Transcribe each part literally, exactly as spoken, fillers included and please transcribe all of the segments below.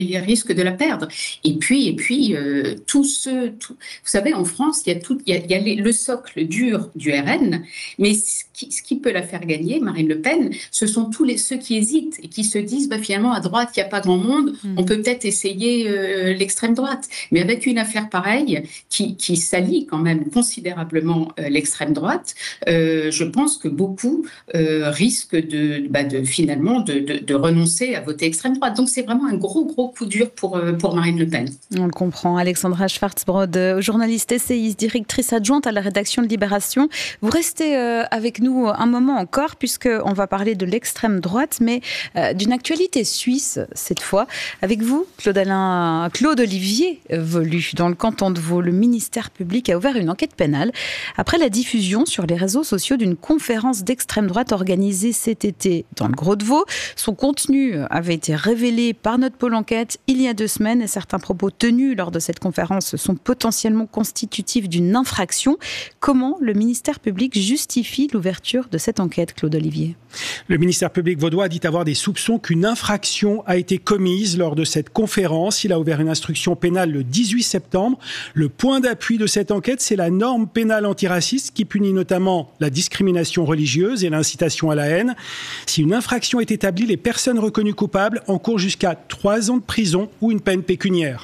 il risque de la perdre. Et puis, et puis euh, tous ceux, tout, vous savez, en France, il y a, tout, il y a, il y a les, le socle dur du R N, mais ce qui, ce qui peut la faire gagner, Marine Le Pen, ce sont tous les, ceux qui hésitent et qui se disent, bah, finalement, à droite, il n'y a pas grand monde, mmh. on peut peut-être essayer euh, l'extrême droite. Mais avec une affaire pareille, qui, qui salit quand même considérablement euh, l'extrême droite, euh, je pense que beaucoup euh, risquent de, bah, de, finalement de, de, de renoncer à voter extrême droite. Donc c'est vraiment un gros, gros coup dur pour, pour Marine Le Pen. On le comprend. Alexandra Schwartzbrod, journaliste, essayiste, directrice adjointe à la rédaction de Libération. Vous restez avec nous un moment encore, puisqu'on va parler de l'extrême droite, mais d'une actualité suisse cette fois. Avec vous, Claude Alain, Claude Olivier Volu, dans le canton de Vaud, le ministère public a ouvert une enquête pénale après la diffusion sur les réseaux sociaux d'une conférence d'extrême droite organisée cet été dans le Gros de Vaud. Son contenu avait été révélé par notre pôle enquête il y a deux semaines et certains propos tenus lors de cette conférence sont potentiellement constitutifs d'une infraction. Comment le ministère public justifie l'ouverture de cette enquête, Claude Olivier ? Le ministère public vaudois dit avoir des soupçons qu'une infraction a été commise lors de cette conférence. Il a ouvert une instruction pénale le dix-huit septembre. Le point d'appui de cette enquête, c'est la norme pénale antiraciste qui punit notamment la discrimination religieuse et l'incitation à la haine. Si une infraction est établie, les personnes reconnues coupables encourent jusqu'à trois ans de prison ou une peine pécuniaire.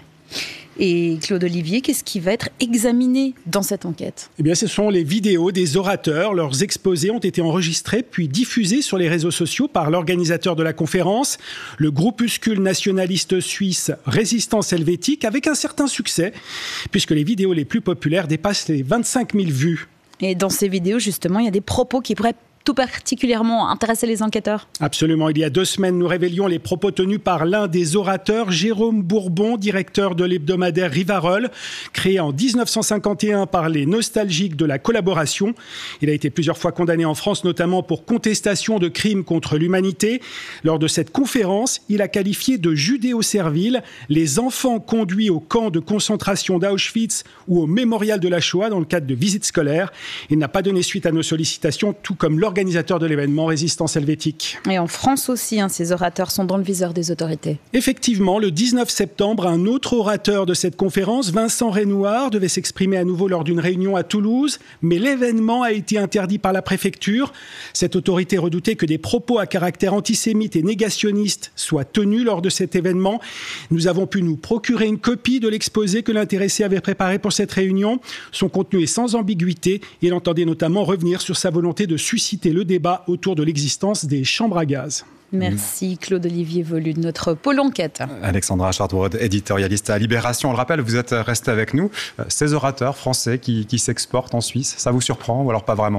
Et Claude Olivier, qu'est-ce qui va être examiné dans cette enquête ? Eh bien, ce sont les vidéos des orateurs. Leurs exposés ont été enregistrés puis diffusés sur les réseaux sociaux par l'organisateur de la conférence, le groupuscule nationaliste suisse Résistance Helvétique, avec un certain succès, puisque les vidéos les plus populaires dépassent les vingt-cinq mille vues. Et dans ces vidéos, justement, il y a des propos qui pourraient tout particulièrement intéresser les enquêteurs. Absolument. Il y a deux semaines, nous révélions les propos tenus par l'un des orateurs, Jérôme Bourbon, directeur de l'hebdomadaire Rivarol, créé en dix-neuf cent cinquante et un par les nostalgiques de la collaboration. Il a été plusieurs fois condamné en France, notamment pour contestation de crimes contre l'humanité. Lors de cette conférence, il a qualifié de judéo-serviles les enfants conduits au camp de concentration d'Auschwitz ou au mémorial de la Shoah dans le cadre de visites scolaires. Il n'a pas donné suite à nos sollicitations, tout comme l'organisateur organisateur de l'événement Résistance Helvétique. Et en France aussi, hein, ces orateurs sont dans le viseur des autorités. Effectivement, le dix-neuf septembre, un autre orateur de cette conférence, Vincent Renoir, devait s'exprimer à nouveau lors d'une réunion à Toulouse, mais l'événement a été interdit par la préfecture. Cette autorité redoutait que des propos à caractère antisémite et négationniste soient tenus lors de cet événement. Nous avons pu nous procurer une copie de l'exposé que l'intéressé avait préparé pour cette réunion. Son contenu est sans ambiguïté. Il entendait notamment revenir sur sa volonté de susciter le débat autour de l'existence des chambres à gaz. Merci Claude-Olivier Volu de notre pôle enquête. Alexandra Schwartzbrod, éditorialiste à Libération. On le rappelle, vous êtes resté avec nous. Ces orateurs français qui, qui s'exportent en Suisse, ça vous surprend ou alors pas vraiment ?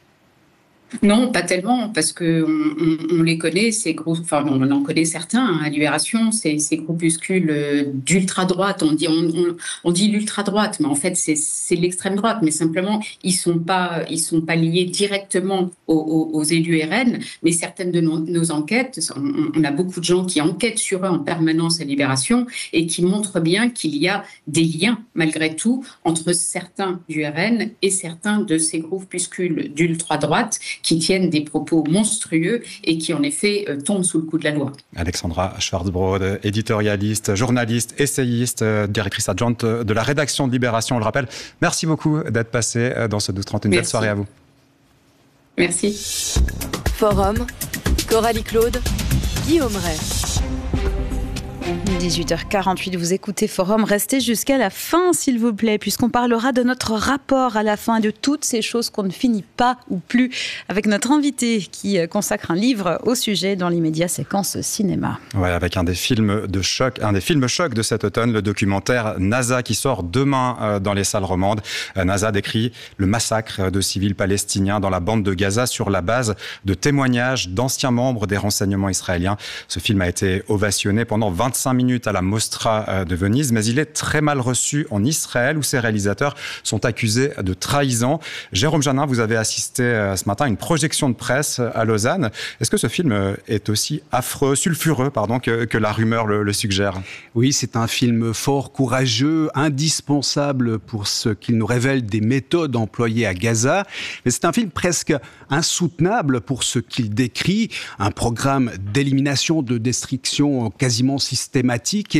Non, pas tellement, parce qu'on on, on les connaît, ces groupes, enfin on en connaît certains hein, à Libération, ces, ces groupuscules d'ultra-droite, on dit, on, on, on dit l'ultra-droite, mais en fait c'est, c'est l'extrême droite, mais simplement ils sont pas, ils sont pas liés directement aux, aux, aux élus R N, mais certaines de nos, nos enquêtes, on, on a beaucoup de gens qui enquêtent sur eux en permanence à Libération et qui montrent bien qu'il y a des liens, malgré tout, entre certains du R N et certains de ces groupuscules d'ultra-droite qui tiennent des propos monstrueux et qui, en effet, euh, tombent sous le coup de la loi. Alexandra Schwartzbrod, éditorialiste, journaliste, essayiste, directrice adjointe de la rédaction de Libération, on le rappelle. Merci beaucoup d'être passé dans ce douze trente. Une belle soirée à vous. Merci. Forum, Coralie Claude, Guillaume Ray. dix-huit heures quarante-huit, vous écoutez Forum. Restez jusqu'à la fin, s'il vous plaît, puisqu'on parlera de notre rapport à la fin et de toutes ces choses qu'on ne finit pas ou plus avec notre invité qui consacre un livre au sujet dans l'immédiat séquence cinéma. Ouais, avec un des films de choc, un des films choc de cet automne, le documentaire NASA qui sort demain dans les salles romandes. NASA décrit le massacre de civils palestiniens dans la bande de Gaza sur la base de témoignages d'anciens membres des renseignements israéliens. Ce film a été ovationné pendant vingt-cinq minutes à la Mostra de Venise, mais il est très mal reçu en Israël où ses réalisateurs sont accusés de trahison. Jérôme Janin, vous avez assisté ce matin à une projection de presse à Lausanne. Est-ce que ce film est aussi affreux, sulfureux, pardon, que, que la rumeur le, le suggère ? Oui, c'est un film fort, courageux, indispensable pour ce qu'il nous révèle des méthodes employées à Gaza. Mais c'est un film presque insoutenable pour ce qu'il décrit, un programme d'élimination, de destruction quasiment systématique dramatique